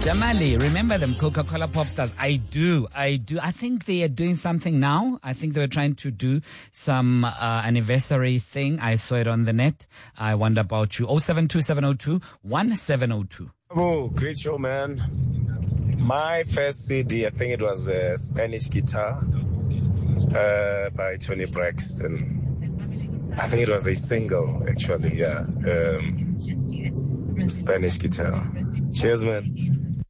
Jamali, remember them Coca-Cola pop stars? I do. I think they are doing something now. I think they were trying to do some anniversary thing. I saw it on the net. I wonder about you. 0727021702. Oh, great show, man. My first CD, I think it was a Spanish Guitar by Tony Braxton. I think it was a single, actually, yeah. Spanish Guitar. Cheers, man.